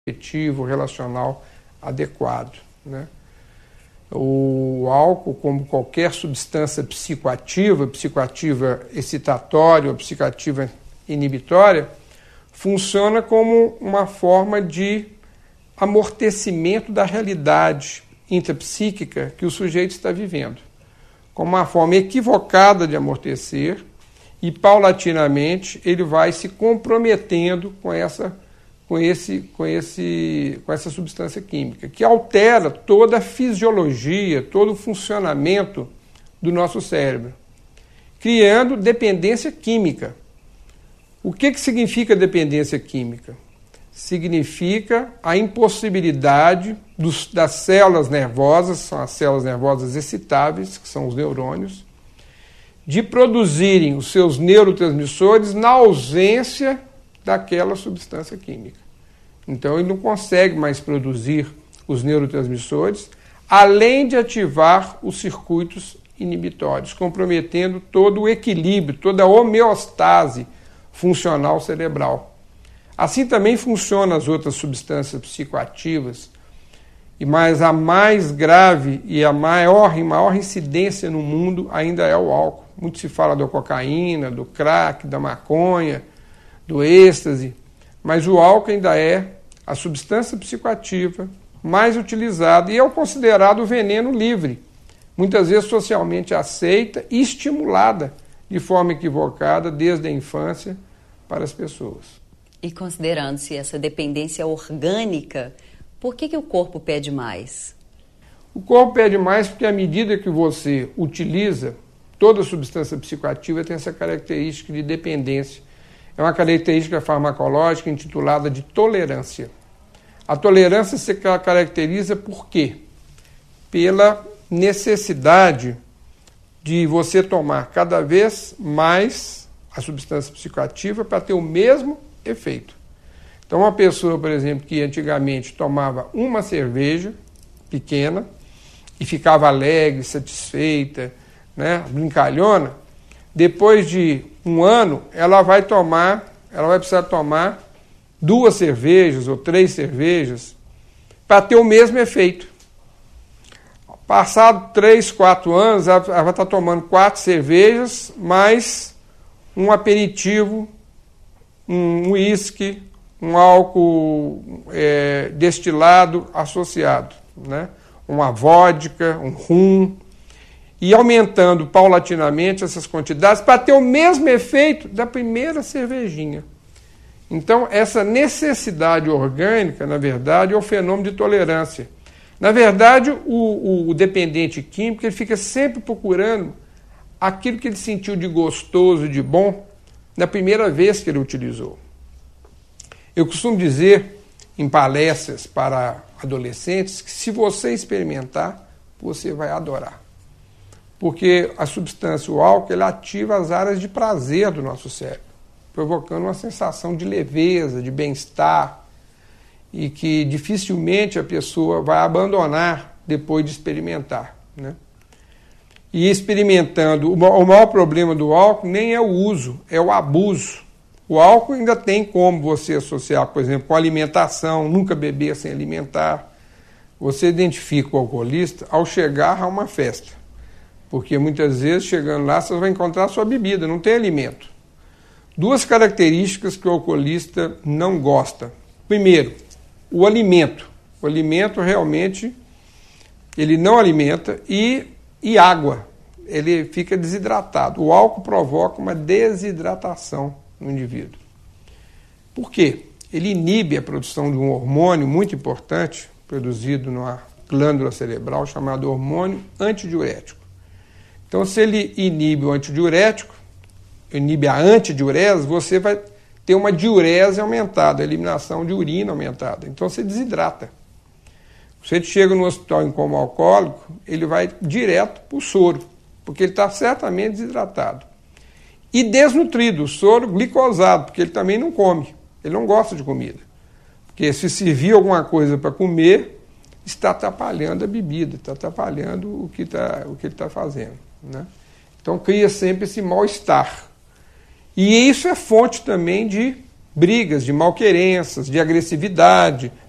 afetivo, relacional adequado, né? O álcool, como qualquer substância psicoativa excitatória ou psicoativa inibitória, funciona como uma forma de amortecimento da realidade intrapsíquica que o sujeito está vivendo, como uma forma equivocada de amortecer, e paulatinamente ele vai se comprometendo com essa substância química, que altera toda a fisiologia, todo o funcionamento do nosso cérebro, criando dependência química. O que significa dependência química? Significa a impossibilidade das células nervosas, são as células nervosas excitáveis, que são os neurônios, de produzirem os seus neurotransmissores na ausência daquela substância química. Então ele não consegue mais produzir os neurotransmissores, além de ativar os circuitos inibitórios, comprometendo todo o equilíbrio, toda a homeostase funcional cerebral. Assim também funcionam as outras substâncias psicoativas, mas a mais grave e em maior incidência no mundo ainda é o álcool. Muito se fala da cocaína, do crack, da maconha, do êxtase, mas o álcool ainda é a substância psicoativa mais utilizada e é o considerado veneno livre, muitas vezes socialmente aceita e estimulada de forma equivocada desde a infância para as pessoas. E considerando-se essa dependência orgânica, por que o corpo pede mais? O corpo pede mais porque à medida que você utiliza, toda substância psicoativa tem essa característica de dependência. É uma característica farmacológica intitulada de tolerância. A tolerância se caracteriza por quê? Pela necessidade de você tomar cada vez mais a substância psicoativa para ter o mesmo efeito. Então, uma pessoa, por exemplo, que antigamente tomava uma cerveja pequena e ficava alegre, satisfeita, né, brincalhona, depois de um ano, ela vai precisar tomar 2 cervejas ou 3 cervejas para ter o mesmo efeito. Passado 3, 4 anos, ela vai estar tomando 4 cervejas, mais um aperitivo, um uísque, um álcool destilado associado, né? Uma vodka, um rum, e aumentando paulatinamente essas quantidades para ter o mesmo efeito da primeira cervejinha. Então, essa necessidade orgânica, na verdade, é o fenômeno de tolerância. Na verdade, o dependente químico ele fica sempre procurando aquilo que ele sentiu de gostoso, de bom, na primeira vez que ele utilizou. Eu costumo dizer em palestras para adolescentes que se você experimentar, você vai adorar. Porque a substância, o álcool, ele ativa as áreas de prazer do nosso cérebro, provocando uma sensação de leveza, de bem-estar, e que dificilmente a pessoa vai abandonar depois de experimentar, né? E experimentando, o maior problema do álcool nem é o uso, é o abuso. O álcool ainda tem como você associar, por exemplo, com alimentação, nunca beber sem alimentar. Você identifica o alcoolista ao chegar a uma festa, porque muitas vezes, chegando lá, você vai encontrar a sua bebida, não tem alimento. 2 características que o alcoolista não gosta. Primeiro, o alimento. O alimento realmente, ele não alimenta, e água. Ele fica desidratado. O álcool provoca uma desidratação no indivíduo. Por quê? Ele inibe a produção de um hormônio muito importante, produzido numa glândula cerebral, chamado hormônio antidiurético. Então, se ele inibe o antidiurético, inibe a antidiurese, você vai ter uma diurese aumentada, a eliminação de urina aumentada. Então, você desidrata. Você chega no hospital em coma alcoólico, ele vai direto para o soro, porque ele está certamente desidratado. E desnutrido, o soro glicosado, porque ele também não come, ele não gosta de comida. Porque se servir alguma coisa para comer, está atrapalhando a bebida, está atrapalhando o que ele está fazendo, né? Então cria sempre esse mal-estar. E isso é fonte também de brigas, de malquerenças, de agressividade,